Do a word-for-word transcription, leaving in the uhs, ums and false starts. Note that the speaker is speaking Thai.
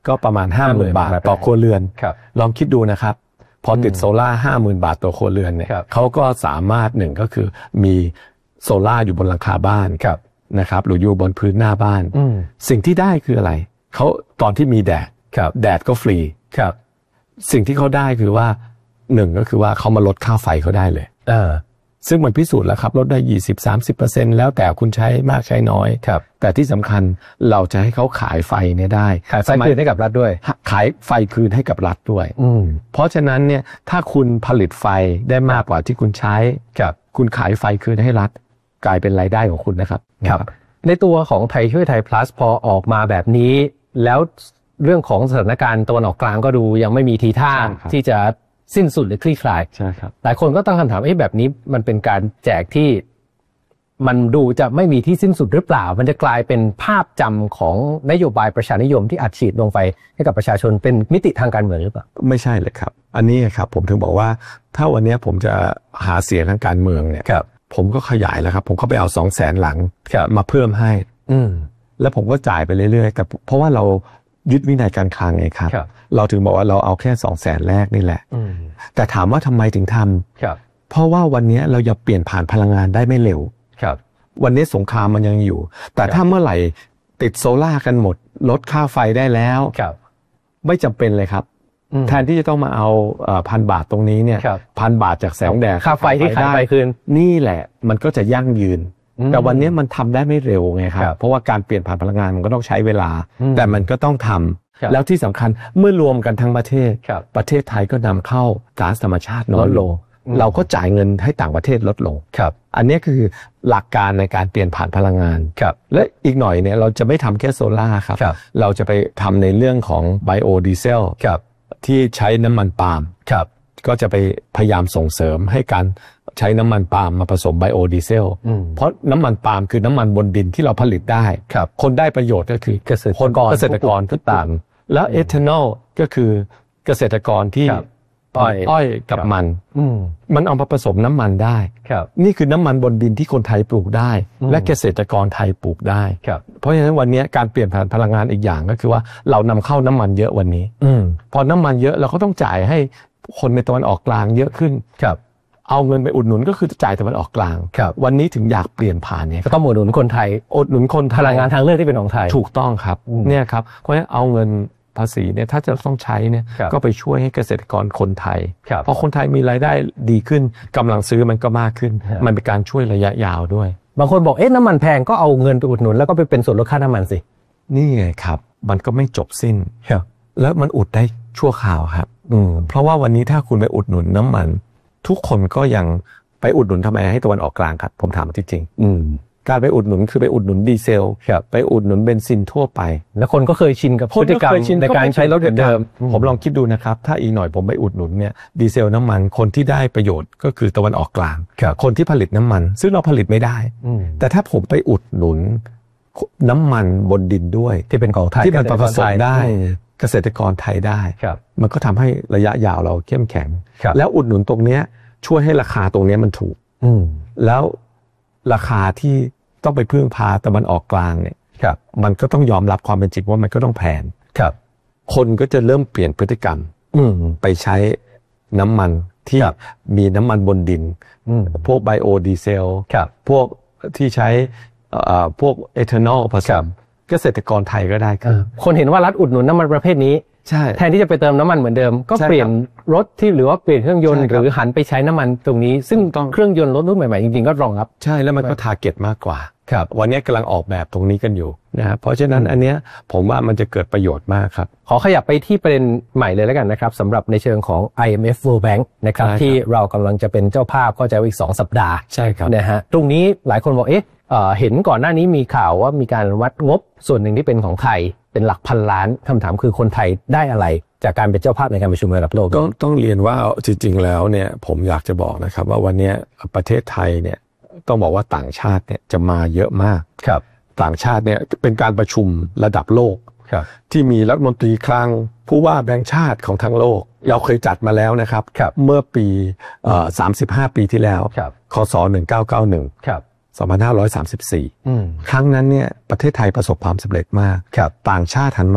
ก็ประมาณ ห้าหมื่น บาทต่อครัวเรือนลองคิดดูนะครับพอติดโซล่า ห้าหมื่น บาทต่อครัวเรือนเนี่ยเขาก็สามารถหนึ่งก็คือมีโซล่าอยู่บนหลังคาบ้านนะครับหรืออยู่บนพื้นหน้าบ้านสิ่งที่ได้คืออะไรเขาตอนที่มีแดดแดดก็ฟรีสิ่งที่เขาได้คือว่าหนึ่งก็คือว่าเขามาลดค่าไฟเขาได้เลยเออซึ่งมันพิสูจน์แล้วครับลดได้ ยี่สิบถึงสามสิบเปอร์เซ็นต์ แล้วแต่คุณใช้มากใช้น้อยแต่ที่สำคัญเราจะให้เขาขายไฟเนี่ยได้ขายไฟคืนให้กับรัฐด้วยขายไฟคืนให้กับรัฐด้วยเพราะฉะนั้นเนี่ยถ้าคุณผลิตไฟได้มากกว่าที่คุณใช้คุณขายไฟคืนให้รัฐกลายเป็นรายได้ของคุณนะครับครับในตัวของไทยช่วยไทย plus พอออกมาแบบนี้แล้วเรื่องของสถานการณ์ตะวันออกกลางก็ดูยังไม่มีทีท่าที่จะสิ้นสุดหรือคลี่คลายใช่ครับหลายคนก็ตั้งคำถามเอ๊ะแบบนี้มันเป็นการแจกที่มันดูจะไม่มีที่สิ้นสุดหรือเปล่ามันจะกลายเป็นภาพจำของนโยบายประชานิยมที่อัดฉีดลงไปให้กับประชาชนเป็นมิติทางการเมืองหรือเปล่าไม่ใช่เลยครับอันนี้ครับผมถึงบอกว่าถ้าวันนี้ผมจะหาเสียงทางการเมืองเนี่ยผมก็ขยายแล้วครับผมก็ไปเอาสองแสนหลังมาเพิ่มให้แล้วผมก็จ่ายไปเรื่อยๆแต่เพราะว่าเรายึดวินัยการคลังไงครับเราถึงบอกว่าเราเอาแค่สองแสนแรกนี่แหละแต่ถามว่าทำไมถึงทำเพราะว่าวันนี้เราจะเปลี่ยนผ่านพลังงานได้ไม่เร็ววันนี้สงครามมันยังอยู่แต่ถ้าเมื่อไหร่ติดโซล่ากันหมดลดค่าไฟได้แล้วไม่จำเป็นเลยครับแทนที่จะต้องมาเอาพันบาทตรงนี้เนี่ยพันบาทจากแสงแดดค่าไฟที่ขายไปคืนนี่แหละมันก็จะยั่งยืนแต่วันนี้มันทำได้ไม่เร็วไงครับเพราะว่าการเปลี่ยนผ่านพลังงานมันก็ต้องใช้เวลาแต่มันก็ต้องทำแล้วที่สำคัญเมื่อรวมกันทั้งประเทศประเทศไทยก็นำเข้าก๊าซธรรมชาติน้อยลงเราก็จ่ายเงินให้ต่างประเทศลดลงอันนี้คือหลักการในการเปลี่ยนผ่านพลังงานและอีกหน่อยเนี่ยเราจะไม่ทำแค่โซล่าครับเราจะไปทำในเรื่องของไบโอดีเซลที่ใช้น้ำมันปาล์มก็จะไปพยายามส่งเสริมให้การใช้น้ำมันปาล์มมาผสมไบโอดีเซลเพราะน้ำมันปาล์มคือน้ำมันบนดินที่เราผลิตได้คนได้ประโยชน์ก็คือเกษตรกรเกษตรกรก็ต่างแล้วเอทานอลก็คือเกษตรกรที่อ้อยอ้อยกับมันมันเอามาผสมน้ำมันได้นี่คือน้ำมันบนดินที่คนไทยปลูกได้และเกษตรกรไทยปลูกได้เพราะฉะนั้นวันนี้การเปลี่ยนผ่านพลังงานอีกอย่างก็คือว่าเรานำเข้าน้ำมันเยอะวันนี้พอน้ำมันเยอะเราก็ต้องจ่ายให้คนในตะวันออกกลางเยอะขึ้นเอาเงินไปอุดหนุนก็คือจ่ายตะวันออกกลางวันนี้ถึงอยากเปลี่ยนผ่านเนี่ยก็ต้องอุดหนุนคนไทยอุดหนุนคนพลังงานทางเลือกที่เป็นของไทยถูกต้องครับเนี่ยครับเพราะฉะนั้นเอาเงินภาษีเนี่ยถ้าจะต้องใช้เนี่ยก็ไปช่วยให้เกษตรกรคนไทยพอคนไทยมีรายได้ดีขึ้นกำลังซื้อมันก็มากขึ้นมันเป็นการช่วยระยะยาวด้วยบางคนบอกเอ๊ะน้ำมันแพงก็เอาเงินไปอุดหนุนแล้วก็ไปเป็นส่วนลดค่าน้ำมันสินี่ไงครับมันก็ไม่จบสิ้นแล้วมันอุดได้ชั่วคราวครับเพราะว่าวันนี้ถ้าคุณไปอุดหนุนน้ำมันทุกคนก็ยังไปอุดหนุนทำไมให้ตะวันออกกลางครับผมถามจริงๆการไปอุดหนุนคือไปอุดหนุนดีเซลไปอุดหนุนเบนซินทั่วไปแล้วคนก็เคยชินกับพฤติกรรมในการใช้รถเหมือนเดิมผมลองคิดดูนะครับถ้าอีกหน่อยผมไปอุดหนุนเนี่ยดีเซลน้ำมันคนที่ได้ประโยชน์ก็คือตะวันออกกลางคนที่ผลิตน้ำมันซึ่งเราผลิตไม่ได้แต่ถ้าผมไปอุดหนุนน้ำมันบนดินด้วยที่เป็นของไทยที่มันผสมได้เกษตรกรไทยได้มันก็ทำให้ระยะยาวเราเข้มแข็งแล้วอุดหนุนตรงนี้ช่วยให้ราคาตรงนี้มันถูกแล้วราคาที่ต้องไปพึ่งพาตะวันออกกลางเนี่ยมันก็ต้องยอมรับความเป็นจริงว่ามันก็ต้องแพงคนก็จะเริ่มเปลี่ยนพฤติกรรมไปใช้น้ำมันที่มีน้ำมันบนดินพวกไบโอดีเซลพวกที่ใช้พวกเอทานอลผสมเกษตรกรไทยก็ได้ครับคนเห็นว่ารัฐอุดหนุนน้ำมันประเภทนี้แทนที่จะไปเติมน้ำมันเหมือนเดิมก็เปลี่ยนรถที่หรือว่าเปลี่ยนเครื่องยนต์หรือหันไปใช้น้ำมันตรงนี้ซึ่งเครื่องยนต์รถรุ่นใหม่ๆจริงๆก็รองรับใช่แล้วมันก็ทาร์เก็ตมากกว่าวันนี้กำลังออกแบบตรงนี้กันอยู่นะเพราะฉะนั้นอันเนี้ยผมว่ามันจะเกิดประโยชน์มากครับขอขยับไปที่ประเด็นใหม่เลยแล้วกันนะครับสำหรับในเชิงของ ไอ เอ็ม เอฟ World Bank นะครับที่เรากำลังจะเป็นเจ้าภาพก็จะอีกสองสัปดาห์ใช่ครับนะฮะตรงนี้หลายคนบอกเอ๊ะเห็นก่อนหน้านี้มีข่าวว่ามีการวัดงบส่วนหนึ่งที่เป็นของไทยเป็นหลักพันล้านคำถามคือคนไทยได้อะไรจากการเป็นเจ้าภาพในการประชุมระดับโลกต้องต้องเรียนว่าจริงๆแล้วเนี่ยผมอยากจะบอกนะครับว่าวันนี้ประเทศไทยเนี่ยต้องบอกว่าต่างชาติเนี่ยจะมาเยอะมากครับต่างชาติเนี่ยเป็นการประชุมระดับโลกที่มีรัฐมนตรีคลังผู้ว่าแบงก์ชาติของทั้งโลกเราเคยจัดมาแล้วนะครับเมื่อปีสามสิบห้าปีที่แล้วคศหนึ่งพันเก้าร้อยเก้าสิบเอ็ดสองพันห้าร้อยสามสิบสี่ครั้งนั้นเนี่ยประเทศไทยประสบความสำเร็จมากต่างชาติหันมา